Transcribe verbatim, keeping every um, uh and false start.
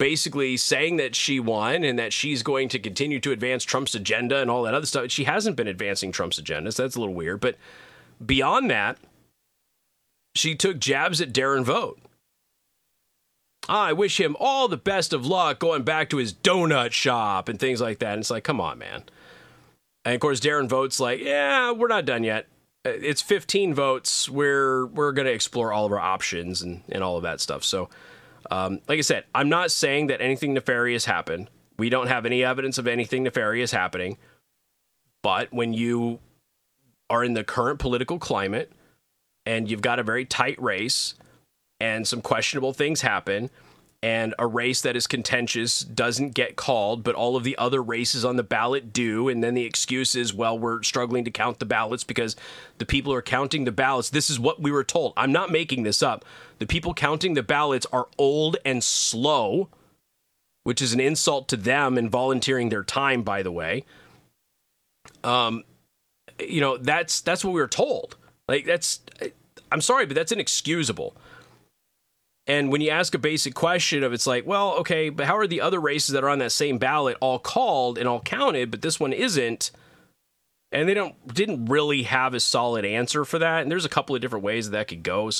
basically saying that she won and that she's going to continue to advance Trump's agenda and all that other stuff. She hasn't been advancing Trump's agenda, so that's a little weird. But beyond that, she took jabs at Darren Vogt. I wish him all the best of luck going back to his donut shop and things like that. And it's like, come on, man. And of course, Darren Vogt's like, yeah, we're not done yet. It's fifteen votes. We're we're going to explore all of our options and, and all of that stuff. So, um, like I said, I'm not saying that anything nefarious happened. We don't have any evidence of anything nefarious happening. But when you are in the current political climate and you've got a very tight race and some questionable things happen, and a race that is contentious doesn't get called, but all of the other races on the ballot do, and then the excuse is, well, we're struggling to count the ballots because the people are counting the ballots. This is what we were told. I'm not making this up. The people counting the ballots are old and slow, which is an insult to them and volunteering their time, by the way. Um, you know, that's that's what we were told. Like, that's, I'm sorry, but that's inexcusable. And when you ask a basic question of, it's like, well, okay, but how are the other races that are on that same ballot all called and all counted, but this one isn't? And they don't didn't really have a solid answer for that. And there's a couple of different ways that, that could go.